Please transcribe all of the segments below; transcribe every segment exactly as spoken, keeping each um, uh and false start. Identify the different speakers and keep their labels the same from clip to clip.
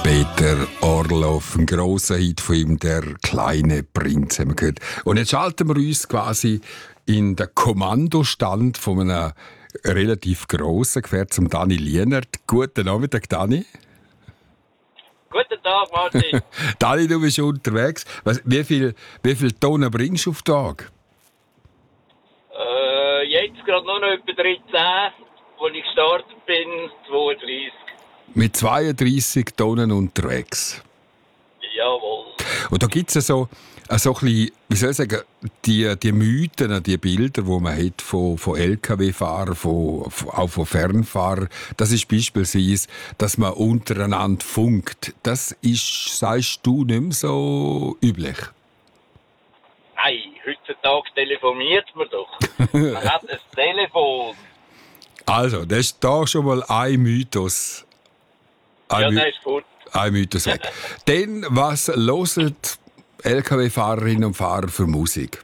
Speaker 1: Peter Orloff, ein grosser Hit von ihm, «Der kleine Prinz», haben wir gehört. Und jetzt schalten wir uns quasi in den Kommandostand von einem relativ grossen Gefährt zum Dani Lienert. Guten Nachmittag, Dani.
Speaker 2: Guten Tag, Martin.
Speaker 1: Dani, du bist unterwegs. Was, wie viel, wie viel Tonnen bringst du auf den Tag?
Speaker 2: Äh, jetzt gerade nur noch etwa dreizehn, als ich gestartet bin, zweiunddreißig.
Speaker 1: Mit zweiunddreissig Tonnen unterwegs.
Speaker 2: Jawohl.
Speaker 1: Und da gibt es so, so ein bisschen, wie soll ich sagen, die, die Mythen, die Bilder, die man hat von, von L K W-Fahrern, von, von, auch von Fernfahrern. Das ist beispielsweise, dass man untereinander funkt. Das ist, sagst du, nicht mehr so üblich.
Speaker 2: Nein, heutzutage telefoniert man doch. Man hat ein Telefon.
Speaker 1: Also, das ist da schon mal ein Mythos. Ein
Speaker 2: Ja,
Speaker 1: My-
Speaker 2: der ist gut.
Speaker 1: Ein Mythos weg. Dann, was hören L K W-Fahrerinnen und Fahrer für Musik?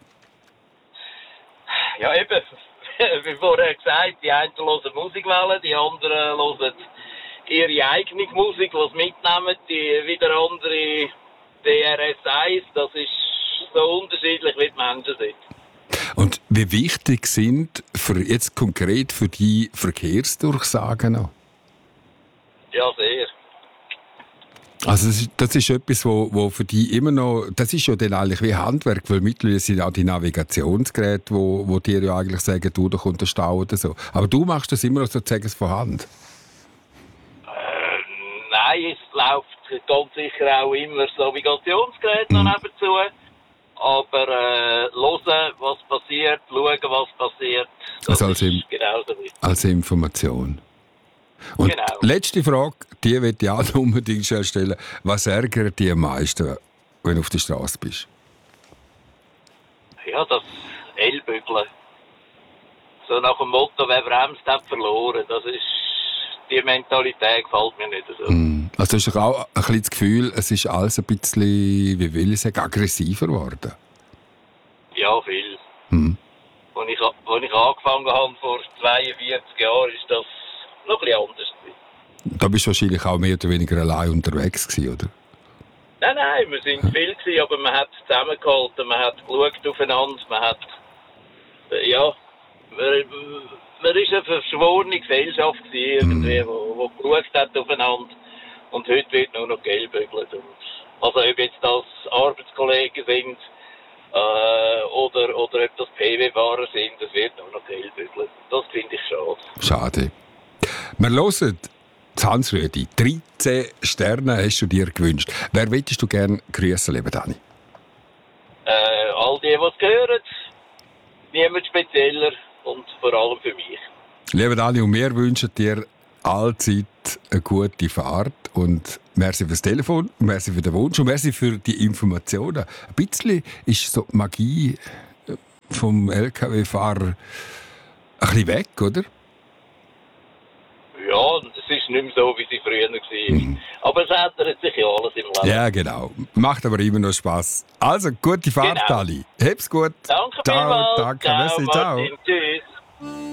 Speaker 2: Ja, eben. Wie vorher gesagt, die einen hören Musikwellen, die anderen hören ihre eigene Musik, die sie mitnehmen, die wieder andere D R S eins. Das ist so unterschiedlich, wie die Menschen sind.
Speaker 1: Und wie wichtig sind für jetzt konkret für die Verkehrsdurchsagen noch?
Speaker 2: Ja, sehr.
Speaker 1: Also das ist, das ist etwas, wo, wo für die immer noch, das ist ja dann eigentlich wie Handwerk, weil mittlerweile sind auch die Navigationsgeräte, wo, wo dir ja eigentlich sagen, du, da kommt der Stau oder so. Aber du machst das immer noch sozusagen von Hand?
Speaker 2: Äh, nein, es läuft ganz sicher auch immer das Navigationsgerät noch nebenzu. Aber äh, hören, was passiert, schauen, was passiert, das
Speaker 1: Also als,
Speaker 2: ist
Speaker 1: im,
Speaker 2: genauso wichtig.
Speaker 1: als Information. Und
Speaker 2: Genau.
Speaker 1: letzte Frage, die will ich auch unbedingt schon stellen. Was ärgert dich am meisten, wenn du auf der Straße bist?
Speaker 2: Ja, das L-Bügeln. So nach dem Motto, wer bremst, hat verloren. Das ist, die Mentalität gefällt mir nicht so.
Speaker 1: Mm. Also hast du auch ein bisschen das Gefühl, es ist alles ein bisschen, wie will ich sagen, aggressiver geworden?
Speaker 2: Ja, viel.
Speaker 1: Mm.
Speaker 2: Als ich, als ich angefangen habe, vor zweiundvierzig Jahren, ist das noch ein bisschen anders gewesen.
Speaker 1: Da bist du wahrscheinlich auch mehr oder weniger allein unterwegs gewesen, oder?
Speaker 2: Nein, nein, wir sind viel gewesen, aber man hat zusammengehalten, man hat geschaut aufeinander, man hat, äh, ja, man, man ist eine verschworene Gesellschaft gewesen, irgendwie, wo, wo geschaut hat aufeinander. Und heute wird nur noch Geld bügelt. Und also ob jetzt das Arbeitskollegen sind äh, oder, oder ob das P W-Fahrer sind, das wird nur noch Geld bügelt. Das finde ich schade.
Speaker 1: Schade. Wir hören das Hans-Rüdi. dreizehn Sterne hast du dir gewünscht. Wer würdest du gerne grüßen, lieber Dani?
Speaker 2: Äh, all die, die es hören, niemand spezieller und vor allem für mich.
Speaker 1: Lieber Dani, und wir wünschen dir allzeit eine gute Fahrt und merci fürs Telefon, merci für den Wunsch und merci für die Informationen. Ein bisschen ist so die Magie vom L K W-Fahrer ein bisschen weg, oder?
Speaker 2: Ja, es ist nicht mehr so, wie sie früher war. Mhm. Aber es ändert sich ja alles im Leben.
Speaker 1: Ja, genau. Macht aber immer noch Spass. Also, gute Fahrt,
Speaker 2: Genau.
Speaker 1: Dani. Hab's gut.
Speaker 2: Danke
Speaker 1: ciao,
Speaker 2: vielmals.
Speaker 1: danke,
Speaker 2: Ciao,
Speaker 1: merci, ciao.
Speaker 2: Martin. Tschüss.